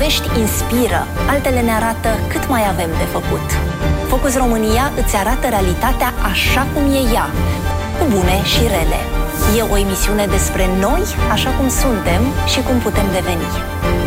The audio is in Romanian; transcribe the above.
povești inspiră, altele ne arată cât mai avem de făcut. Focus România îți arată realitatea așa cum e ea, cu bune și rele. E o emisiune despre noi, așa cum suntem și cum putem deveni.